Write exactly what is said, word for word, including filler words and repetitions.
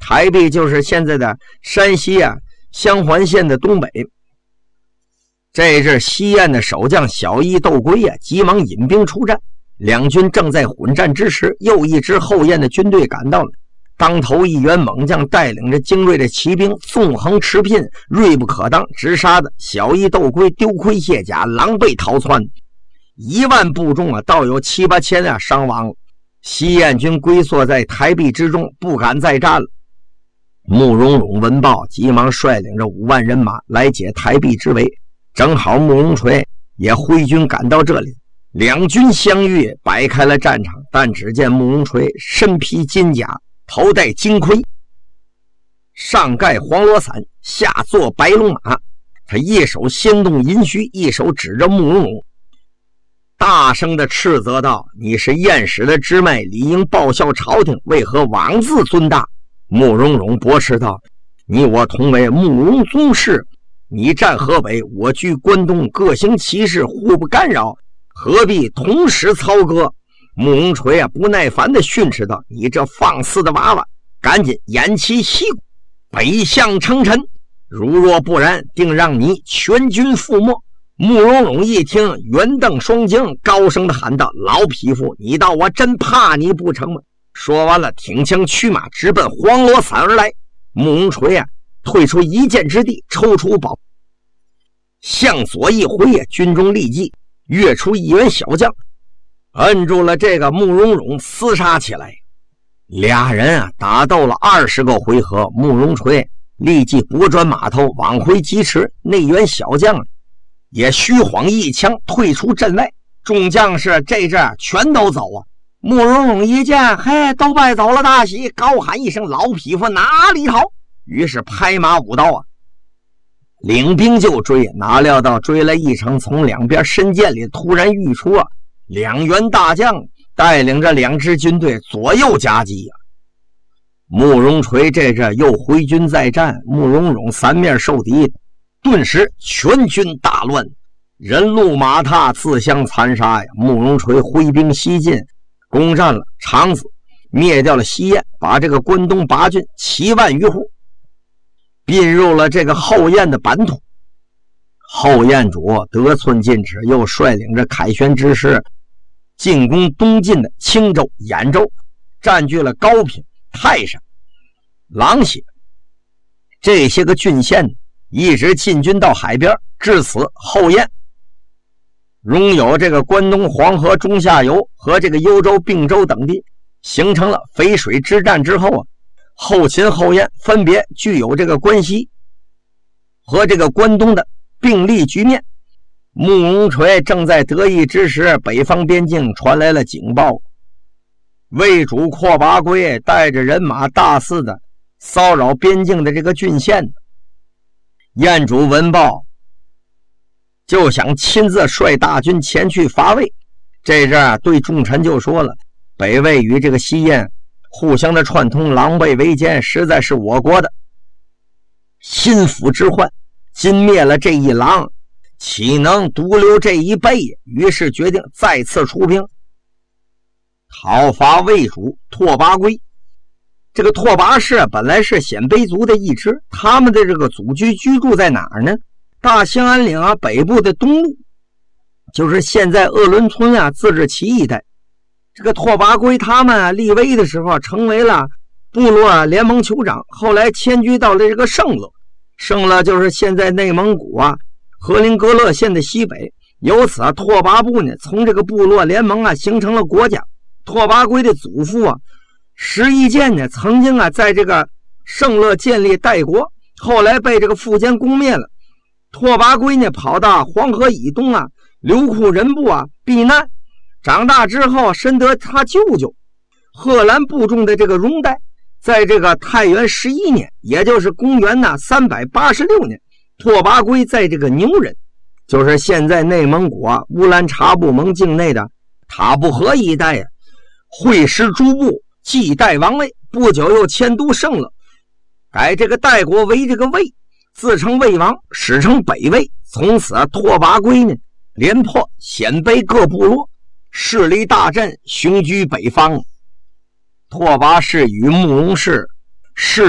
台壁就是现在的山西啊襄垣县的东北。这阵西燕的守将小义窦归啊，急忙引兵出战。两军正在混战之时，又一支后燕的军队赶到了。当头一员猛将带领着精锐的骑兵，纵横驰聘，锐不可当，直杀的小义窦归丢盔卸甲，狼狈逃窜。一万步众啊，倒有七八千啊伤亡了。西燕军龟缩在台壁之中，不敢再战了。慕容荣闻报，急忙率领着五万人马来解台壁之围。正好慕容垂也挥军赶到这里，两军相遇，摆开了战场。但只见慕容垂身披金甲，头戴金盔，上盖黄罗伞，下坐白龙马。他一手掀动银须，一手指着慕容荣，大声的斥责道：“你是燕使的支脉，理应报效朝廷，为何妄自尊大？”慕容荣驳斥道：“你我同为慕容宗室，你战河北，我居关东，各行其事，互不干扰，何必同时操戈？”慕容垂啊，不耐烦地训斥道：“你这放肆的娃娃，赶紧偃旗息鼓，北向称臣，如若不然，定让你全军覆没。”慕容荣一听，圆瞪双睛，高声地喊道：“老匹夫，你道我真怕你不成吗？”说完了，挺枪驱马，直奔黄罗伞而来。慕容垂啊，退出一箭之地，抽出宝，向左一挥啊，军中立即跃出一员小将，摁住了这个慕容荣，厮杀起来。俩人啊，打斗了二十个回合，慕容垂立即拨转马头往回疾驰，那员小将也虚晃一枪退出阵外。众将士这阵全都走啊。慕容荣一见，嘿，都败走了，大喜，高喊一声：“老匹夫，哪里逃！”于是拍马舞刀啊，领兵就追。哪料到追来一场，从两边深涧里突然愈出啊两员大将，带领着两支军队左右夹击啊。慕容垂这阵又回军再战，慕容荣三面受敌，顿时全军大乱，人路马踏，自相残杀呀。慕容垂挥兵西进，攻占了长子，灭掉了西燕，把这个关东八郡七万余户并入了这个后燕的版图。后燕主得寸进尺，又率领着凯旋之师进攻东晋的青州、兖州，占据了高平、泰山、琅邪这些个郡县，一直进军到海边。至此，后燕拥有这个关东黄河中下游和这个幽州、并州等地，形成了淝水之战之后啊，后秦、后燕分别具有这个关西和这个关东的并立局面。慕容垂正在得意之时，北方边境传来了警报，魏主阔拔圭带着人马大肆的骚扰边境的这个郡县。燕主闻报，就想亲自率大军前去伐魏。这阵啊，对众臣就说了：“北魏与这个西燕互相的串通，狼狈为奸，实在是我国的心腹之患。今灭了这一狼，岂能独留这一辈？”于是决定再次出兵讨伐魏主拓跋圭。这个拓跋氏本来是鲜卑族的一支，他们的这个祖居居住在哪儿呢？大兴安岭啊北部的东路，就是现在鄂伦春啊自治旗一带。这个拓跋圭他们啊立威的时候成为了部落啊联盟酋长，后来迁居到了这个盛乐。盛乐就是现在内蒙古啊和林格勒县的西北。由此啊，拓跋部呢从这个部落联盟啊形成了国家。拓跋圭的祖父啊石一建呢曾经啊在这个盛乐建立代国，后来被这个苻坚攻灭了。拓跋圭呢跑到黄河以东啊刘库人部啊避难，长大之后深得他舅舅贺兰部众的这个拥戴。在这个太元十一年，也就是公元呢三百八十六年，拓跋圭在这个牛人，就是现在内蒙古啊乌兰察布盟境内的塔布河一带啊，会师诸部，继代王位。不久又迁都盛乐，改这个代国为这个魏，自称魏王，史称北魏。从此啊，拓跋圭呢连破鲜卑各部落，势力大振，雄居北方。拓跋氏与慕容氏是